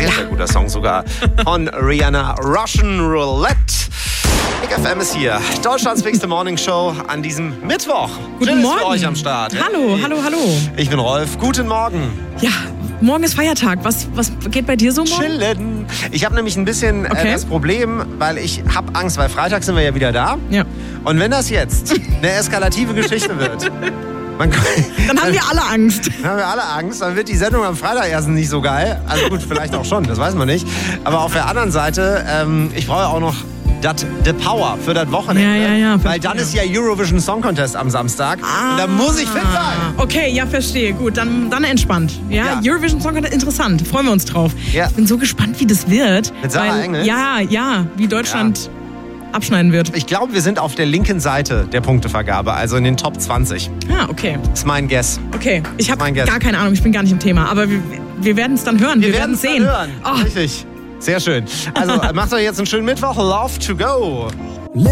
sehr, sehr guter Song sogar von Rihanna, Russian Roulette. Big FM ist hier, Deutschlands bigste Morningshow an diesem Mittwoch. Guten Morgen. Für euch am Start. Hallo, hallo, hallo. Ich bin Rolf, guten Morgen. Ja, morgen ist Feiertag. Was geht bei dir so morgen? Chillen. Ich habe nämlich ein bisschen das Problem, weil ich habe Angst, weil Freitag sind wir ja wieder da. Ja. Und wenn das jetzt eine eskalative Geschichte wird, dann haben wir alle Angst. Dann haben wir alle Angst. Dann wird die Sendung am Freitag erst nicht so geil. Also gut, vielleicht auch schon, das weiß man nicht. Aber auf der anderen Seite, ich brauche auch noch the Power für das Wochenende. Ja, weil dann ist ja Eurovision Song Contest am Samstag. Und da muss ich fit sein. Okay, ja, verstehe. Gut, dann entspannt. Ja, Eurovision Song Contest, interessant. Freuen wir uns drauf. Ja. Ich bin so gespannt, wie das wird. Mit Sarah Engels? Ja, wie Deutschland abschneiden wird. Ich glaube, wir sind auf der linken Seite der Punktevergabe, also in den Top 20. Ah, okay. Das ist mein Guess. Okay, ich habe gar keine Ahnung, ich bin gar nicht im Thema. Aber wir werden es dann hören. Wir werden es sehen. Hören. Oh. Richtig. Sehr schön. Also macht euch jetzt einen schönen Mittwoch. Love to go.